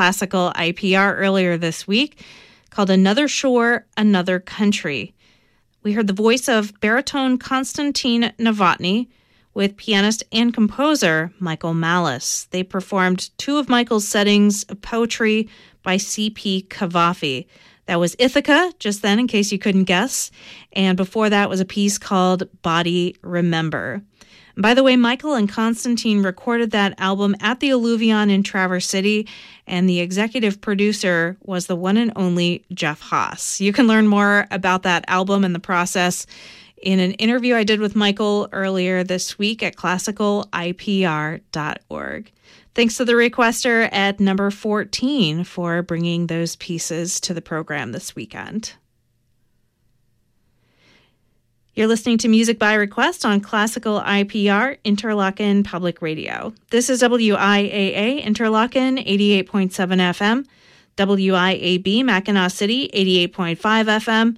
Classical IPR earlier this week called Another Shore, Another Country. We heard the voice of baritone Konstantin Novotny with pianist and composer Michael Malice. They performed two of Michael's settings of poetry by C.P. Cavafy. That was Ithaca, just then, in case you couldn't guess. And before that was a piece called Body Remember. And by the way, Michael and Konstantin recorded that album at the Alluvion in Traverse City, and the executive producer was the one and only Jeff Haas. You can learn more about that album and the process in an interview I did with Michael earlier this week at classicalipr.org. Thanks to the requester at number 14 for bringing those pieces to the program this weekend. You're listening to Music by Request on Classical IPR, Interlochen Public Radio. This is WIAA Interlochen 88.7 FM, WIAB Mackinac City 88.5 FM,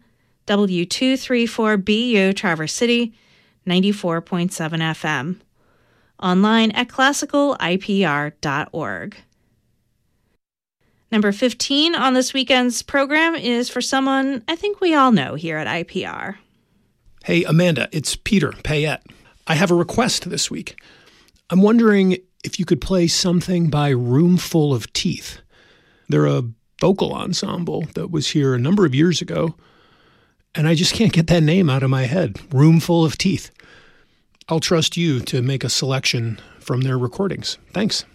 W234BU Traverse City 94.7 FM. Online at classicalipr.org. Number 15 on this weekend's program is for someone I think we all know here at IPR. Hey, Amanda, it's Peter Payette. I have a request this week. I'm wondering if you could play something by Roomful of Teeth. They're a vocal ensemble that was here a number of years ago, and I just can't get that name out of my head, Roomful of Teeth. I'll trust you to make a selection from their recordings. Thanks.